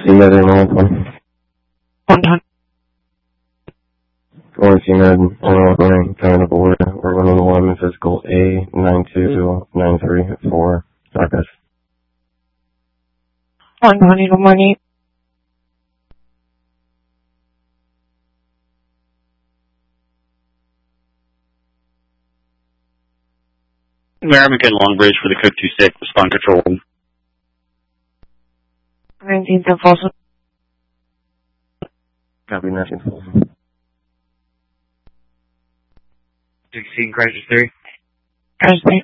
CMed in on one. 100. Going CMed on one, coming aboard. We're running 1 physical A92934. Marcus. 120, good morning. Merrimack Longbridge for the Cook 26, respond control. 19th and Folsom. Copy, 19th Folsom. 16, crisis 3. Crisis 3.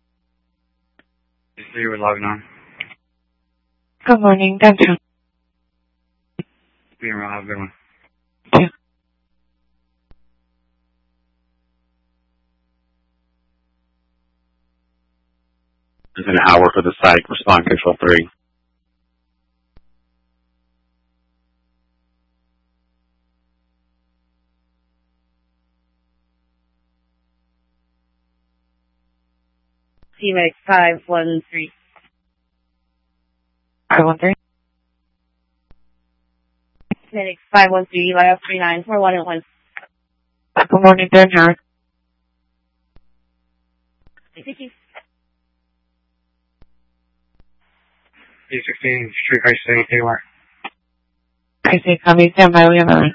3, we're logging on. Good morning, Denton. Being around, have a good one. Yeah. It's an hour for the site, respond control 3. CMED 513. 513. Medic 513, Eli 3941 Good morning, Denton. Thank you. 16, street crisis 8, AWR. Crisis, copy, stand by, we have a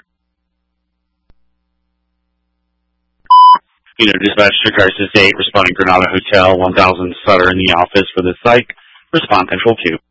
Dispatch to crisis 8, responding Granada Hotel, 1000 Sutter in the office for the site, respond control 2.